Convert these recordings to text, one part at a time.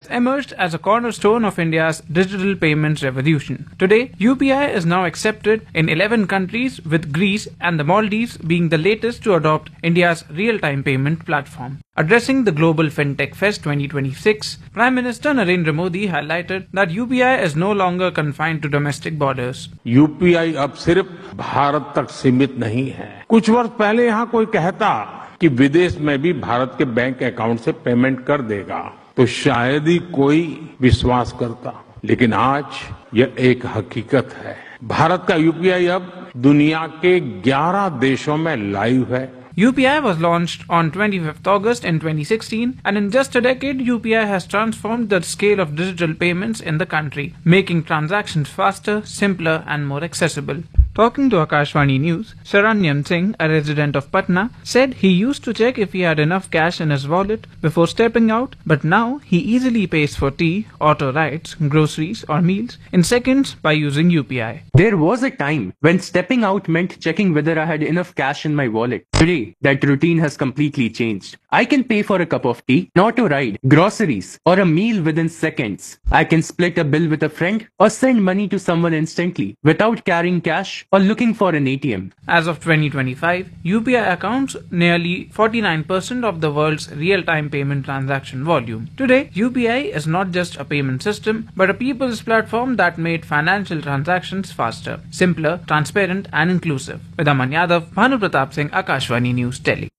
emerged as a cornerstone of India's digital payments revolution. Today, UPI is now accepted in 11 countries, with Greece and the Maldives being the latest to adopt India's real-time payment platform. Addressing the Global FinTech Fest 2026, Prime Minister Narendra Modi highlighted that UPI is no longer confined to domestic borders. UPI अब सिर्फ भारत तक सीमित नहीं है। कुछ वर्ष पहले यहाँ कोई कहता कि विदेश में भी भारत के बैंक अकाउंट से पेमेंट कर देगा तो शायद ही कोई विश्वास करता, लेकिन आज यह एक हकीकत है। भारत का यूपीआई अब दुनिया के 11 देशों में लाइव है। UPI was launched on 25th August in 2016, and in just a decade, UPI has transformed the scale of digital payments in the country, making transactions faster, simpler, and more accessible. Talking to Akashvani News, Sharanyan Singh, a resident of Patna, said he used to check if he had enough cash in his wallet before stepping out, but now he easily pays for tea, auto rides, groceries, or meals in seconds by using UPI. There was a time when stepping out meant checking whether I had enough cash in my wallet. Today, that routine has completely changed. I can pay for a cup of tea, an auto ride, groceries, or a meal within seconds. I can split a bill with a friend or send money to someone instantly without carrying cash or looking for an ATM. As of 2025, UPI accounts nearly 49% of the world's real-time payment transaction volume. Today, UPI is not just a payment system, but a people's platform that made financial transactions faster, simpler, transparent, and inclusive. With Aman Yadav, Bhanu Pratap Singh, Akashvani News, Delhi.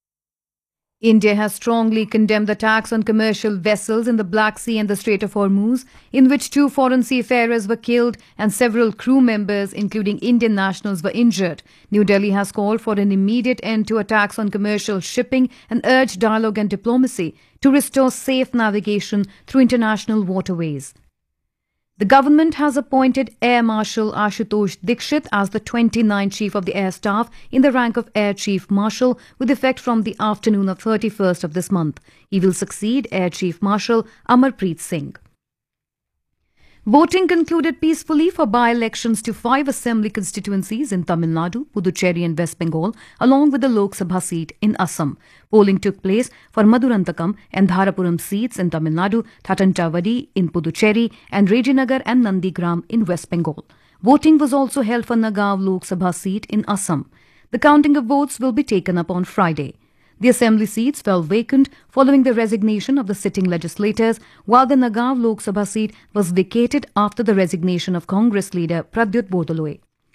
India has strongly condemned the attacks on commercial vessels in the Black Sea and the Strait of Hormuz, in which 2 foreign seafarers were killed and several crew members, including Indian nationals, were injured. New Delhi has called for an immediate end to attacks on commercial shipping and urged dialogue and diplomacy to restore safe navigation through international waterways. The government has appointed Air Marshal Ashutosh Dikshit as the 29th Chief of the Air Staff in the rank of Air Chief Marshal with effect from the afternoon of 31st of this month. He will succeed Air Chief Marshal Amarpreet Singh. Voting concluded peacefully for by-elections to 5 assembly constituencies in Tamil Nadu, Puducherry and West Bengal, along with the Lok Sabha seat in Assam. Polling took place for Madurantakam and Dharapuram seats in Tamil Nadu, Thatantavadi in Puducherry, and Rajinagar and Nandigram in West Bengal. Voting was also held for Nagaon Lok Sabha seat in Assam. The counting of votes will be taken up on Friday. The assembly seats fell vacant following the resignation of the sitting legislators, while the Nagaon Lok Sabha seat was vacated after the resignation of Congress leader Pradyut Bodoloi.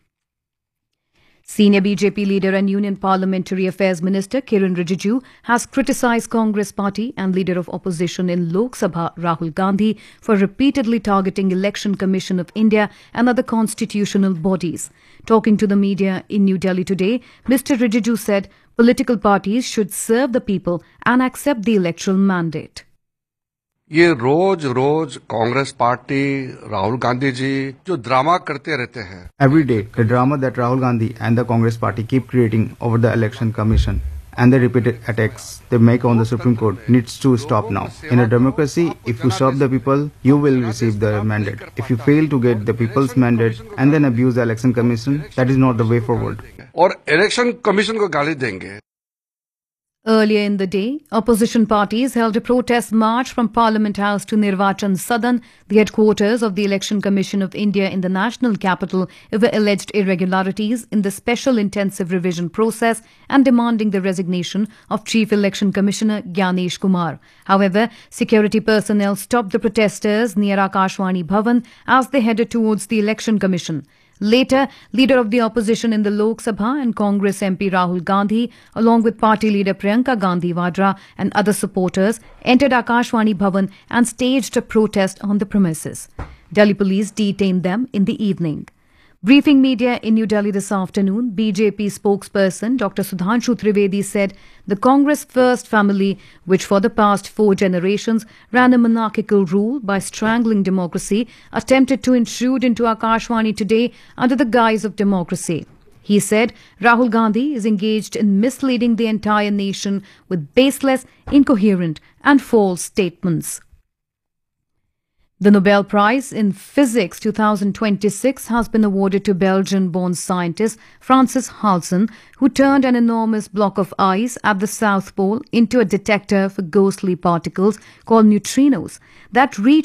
Senior BJP leader and Union Parliamentary Affairs Minister Kiran Rijiju has criticised Congress party and leader of opposition in Lok Sabha Rahul Gandhi for repeatedly targeting Election Commission of India and other constitutional bodies. Talking to the media in New Delhi today, Mr. Rijiju said political parties should serve the people and accept the electoral mandate. ये रोज रोज Congress party Rahul Gandhi ji जो drama करते रहते हैं. Every day, the drama that Rahul Gandhi and the Congress party keep creating over the election commission and the repeated attacks they make on the Supreme Court needs to stop now. In a democracy, if you serve the people, you will receive the mandate. If you fail to get the people's mandate and then abuse the election commission, that is not the way forward. और election commission को गाली देंगे. Earlier in the day, opposition parties held a protest march from Parliament House to Nirvachan Sadan, the headquarters of the Election Commission of India in the national capital, over alleged irregularities in the special intensive revision process and demanding the resignation of Chief Election Commissioner Gyanesh Kumar. However, security personnel stopped the protesters near Akashvani Bhavan as they headed towards the Election Commission. Later, leader of the opposition in the Lok Sabha and Congress MP Rahul Gandhi, along with party leader Priyanka Gandhi Vadra and other supporters, entered Akashvani Bhavan and staged a protest on the premises. Delhi police detained them in the evening. Briefing media in New Delhi this afternoon, BJP spokesperson Dr. Sudhanshu Trivedi said the Congress First family, which for the past 4 generations ran a monarchical rule by strangling democracy, attempted to intrude into Akashvani today under the guise of democracy. He said Rahul Gandhi is engaged in misleading the entire nation with baseless, incoherent and false statements. The Nobel Prize in Physics 2026 has been awarded to Belgian-born scientist Francis Halsen, who turned an enormous block of ice at the South Pole into a detector for ghostly particles called neutrinos that reach